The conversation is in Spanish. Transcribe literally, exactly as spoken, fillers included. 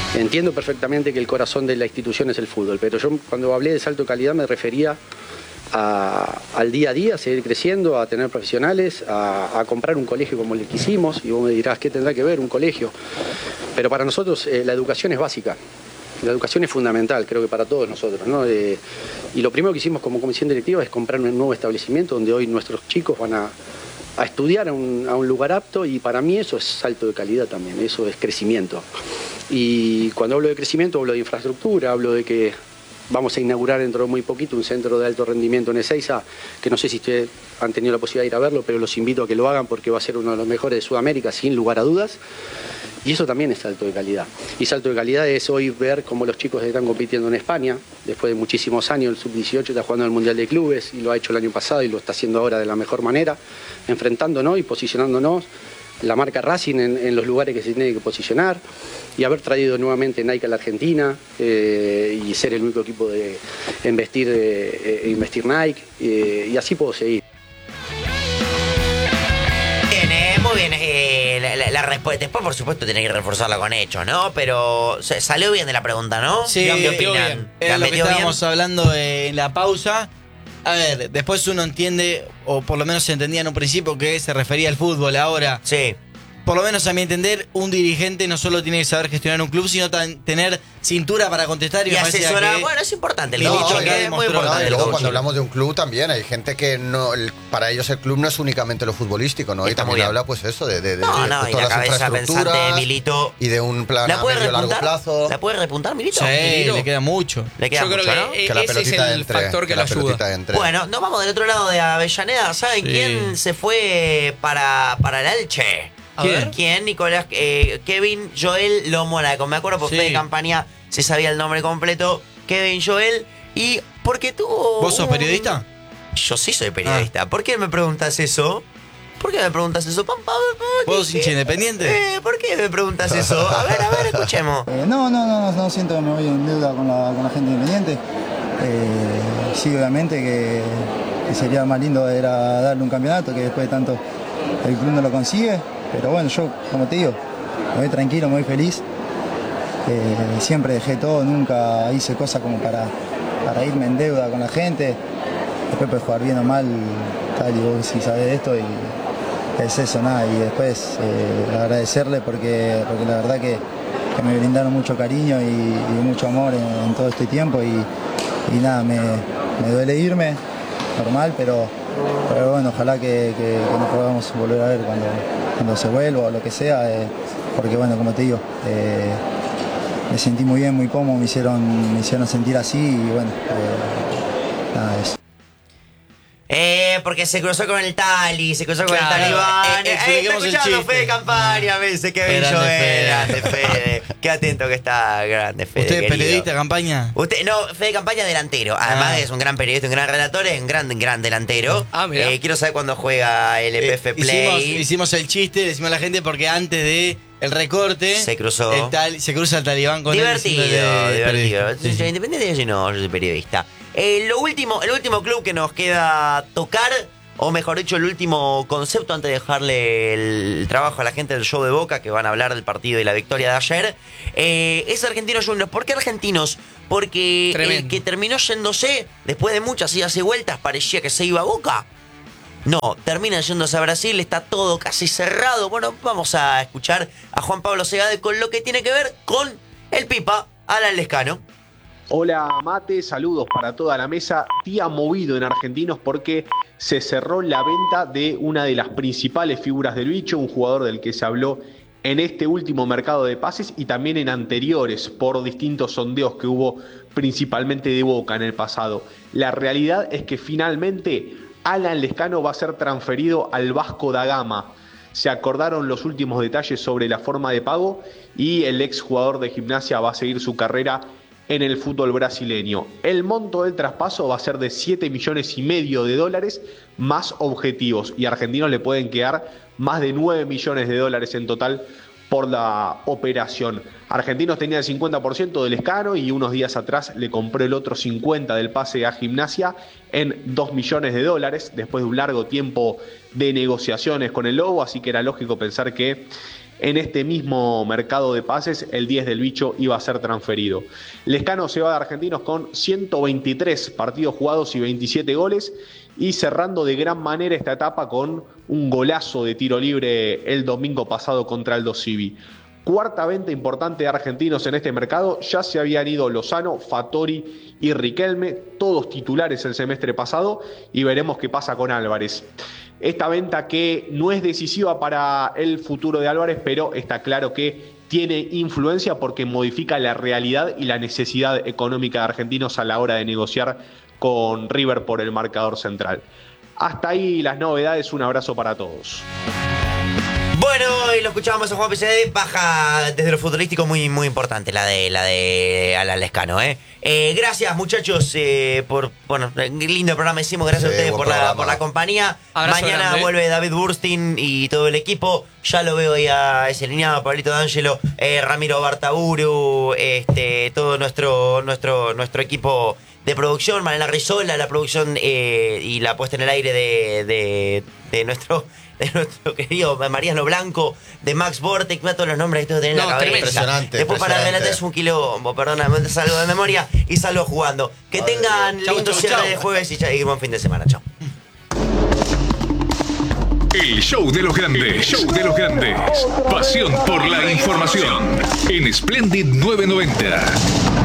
Entiendo perfectamente que el corazón de la institución es el fútbol, pero yo cuando hablé de salto de calidad me refería a, al día a día, a seguir creciendo, a tener profesionales, a, a comprar un colegio como el que hicimos, y vos me dirás, ¿qué tendrá que ver un colegio? Pero para nosotros eh, la educación es básica. La educación es fundamental, creo que para todos nosotros, ¿no? Eh, y lo primero que hicimos como comisión directiva es comprar un nuevo establecimiento donde hoy nuestros chicos van a, a estudiar a un, a un lugar apto, y para mí eso es salto de calidad también, eso es crecimiento. Y cuando hablo de crecimiento hablo de infraestructura, hablo de que vamos a inaugurar dentro de muy poquito un centro de alto rendimiento en Ezeiza, que no sé si ustedes han tenido la posibilidad de ir a verlo, pero los invito a que lo hagan porque va a ser uno de los mejores de Sudamérica, sin lugar a dudas. Y eso también es salto de calidad. Y salto de calidad es hoy ver cómo los chicos están compitiendo en España. Después de muchísimos años, el sub dieciocho está jugando en el Mundial de Clubes y lo ha hecho el año pasado y lo está haciendo ahora de la mejor manera, enfrentándonos y posicionándonos la marca Racing en, en los lugares que se tiene que posicionar, y haber traído nuevamente Nike a la Argentina eh, y ser el único equipo de en vestir, eh, investir Nike, eh, y así puedo seguir. Bien, eh, muy bien. Eh, la, la, la respuesta, después por supuesto tiene que reforzarla con hechos, ¿no? Pero se, salió bien de la pregunta, ¿no? Sí, ¿Qué quedó opinan? bien. Era lo que estábamos bien? hablando en la pausa. A ver, después uno entiende, o por lo menos se entendía en un principio, que se refería al fútbol. Ahora, sí. Por lo menos a mi entender, un dirigente no solo tiene que saber gestionar un club, sino tan, tener cintura para contestar y, y asesorar. Que bueno, es importante el no, coaching, no, que es muy importante. No, y luego cuando hablamos de un club también hay gente que no, el, para ellos el club no es únicamente lo futbolístico, ¿no? Está y también habla pues eso de, de, de, no, de, no, de y todas la las cabeza pensante de Milito y de un plan a medio largo plazo. ¿La puede repuntar Milito? Sí, Milito. le queda mucho. Le queda Yo mucho, creo ¿no? que, que la ese pelotita es el entre, factor que, que lo la ayuda. entre. Bueno, nos vamos del otro lado de Avellaneda. ¿Saben Sí. quién se fue para, para el Elche? A ver. ¿Quién? Nicolás, eh, Kevin Joel Lomonaco. Me acuerdo por Sí. fe de campaña, se sabía el nombre completo. Kevin Joel. Y porque tuvo... ¿Vos sos un- periodista? Yo sí soy periodista. ¿Por qué me preguntas eso? ¿Por qué me preguntas eso, Pampa? ¿Vos sos hincha independiente? Eh, ¿Por qué me preguntas eso? A ver, a ver, escuchemos. Eh, no, no, no, no siento que me voy en deuda con la, con la gente independiente. Eh, sí, obviamente que, que sería más lindo era darle un campeonato, que después de tanto el club no lo consigue. Pero bueno, yo, como te digo, me voy tranquilo, me voy feliz. Eh, siempre dejé todo, nunca hice cosas como para, para irme en deuda con la gente. Después puedes jugar bien o mal, tal, y vos si sabés de esto, y es eso, nada. Y después eh, agradecerle porque, porque la verdad que, que me brindaron mucho cariño y, y mucho amor en, en todo este tiempo. Y, y nada, me, me duele irme, normal, pero, pero bueno, ojalá que, que, que nos podamos volver a ver cuando, cuando se vuelva o lo que sea, eh, porque bueno, como te digo, eh, me sentí muy bien, muy cómodo, me hicieron, me hicieron sentir así y bueno, eh, nada, eso. Eh, porque se cruzó con el Tali, se cruzó con Claro, el Talibán. eh, Eh, eh, está expliquemos el escuchando chiste. Fede Campaña, me dice que Grande bello Fede. es. Grande Fede. Qué atento que está, grande Fede. ¿Usted es querido. periodista de campaña? Usted, no, Fede Campaña delantero. Además Ah. es un gran periodista, un gran relator, es un gran, gran delantero. Ah, mirá. Eh, quiero saber cuándo juega el P F Eh, Play. hicimos, hicimos el chiste, le decimos a la gente porque antes de el recorte Se cruzó. el tal, se cruza el talibán con Divertido, él diciéndole divertido. periodista. Sí, Soy sí. independiente, yo no, yo soy periodista. Eh, lo último, el último club que nos queda tocar, o mejor dicho, el último concepto antes de dejarle el trabajo a la gente del show de Boca, que van a hablar del partido y la victoria de ayer, eh, es Argentinos Juniors. ¿Por qué Argentinos? Porque Tremendo. el que terminó yéndose, después de muchas idas y vueltas, parecía que se iba a Boca. No, termina yéndose a Brasil, está todo casi cerrado. Bueno, vamos a escuchar a Juan Pablo Segade con lo que tiene que ver con el Pipa Alan Lescano. Hola Mate, saludos para toda la mesa. Día movido en Argentinos porque se cerró la venta de una de las principales figuras del bicho, un jugador del que se habló en este último mercado de pases y también en anteriores por distintos sondeos que hubo principalmente de Boca en el pasado. La realidad es que finalmente Alan Lescano va a ser transferido al Vasco da Gama. Se acordaron los últimos detalles sobre la forma de pago y el exjugador de Gimnasia va a seguir su carrera en el fútbol brasileño. El monto del traspaso va a ser de siete millones y medio de dólares más objetivos y a Argentinos le pueden quedar más de nueve millones de dólares en total por la operación. Argentinos tenía el cincuenta por ciento del Lescano y unos días atrás le compró el otro cincuenta por ciento del pase a Gimnasia en dos millones de dólares después de un largo tiempo de negociaciones con el Lobo, así que era lógico pensar que en este mismo mercado de pases el diez del bicho iba a ser transferido. Lescano se va de Argentinos con ciento veintitrés partidos jugados y veintisiete goles, y cerrando de gran manera esta etapa con un golazo de tiro libre el domingo pasado contra Aldo Civi. Cuarta venta importante de argentinos en este mercado. Ya se habían ido Lozano, Fattori y Riquelme, todos titulares el semestre pasado, y veremos qué pasa con Álvarez. Esta venta que no es decisiva para el futuro de Álvarez, pero está claro que tiene influencia porque modifica la realidad y la necesidad económica de Argentinos a la hora de negociar con River por el marcador central. Hasta ahí las novedades, un abrazo para todos. Bueno, y lo escuchábamos a Juan P C D, baja desde lo futbolístico muy, muy importante, la de la de Alan Lescano, ¿eh? Eh, gracias, muchachos, eh, por, bueno, lindo programa hicimos, gracias sí, a ustedes por la, por la compañía. Abrazo Mañana grande. Vuelve David Burstein y todo el equipo, ya lo veo ya ese alineado, Pablito D'Angelo, eh, Ramiro Bartaburu, este, todo nuestro, nuestro, nuestro equipo de producción, Mariana Rizola, la producción eh, y la puesta en el aire de, de, de nuestro... de nuestro querido Mariano Blanco, de Max Vortex, me todos los nombres que tengo en no, la cabeza. Impresionante. Después para relatar es un quilombo, perdona, salgo de memoria y salgo jugando. Que Ay, tengan Dios. lindo chau, cierre chau. de jueves y, ya, y buen fin de semana. Chao. El show de los grandes, el show de los grandes. Pasión por la información en Splendid novecientos noventa.